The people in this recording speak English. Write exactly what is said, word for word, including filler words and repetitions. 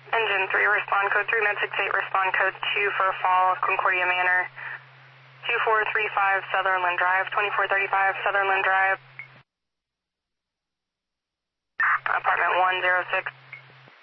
Engine three, respond code three, med six eight, respond code two for fall of Concordia Manor. two four three five Sutherland Drive, twenty-four thirty-five Sutherland Drive. Apartment one zero six.